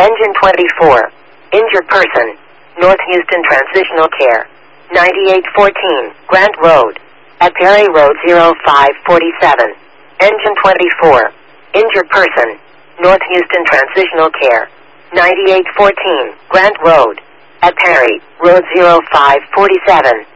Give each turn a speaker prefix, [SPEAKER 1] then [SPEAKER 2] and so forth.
[SPEAKER 1] Engine 24. Injured person. North Houston Transitional Care. 9814 Grant Road. At Perry Road 0547. Engine 24. Injured person. North Houston Transitional Care. 9814 Grant Road. At Perry Road 0547.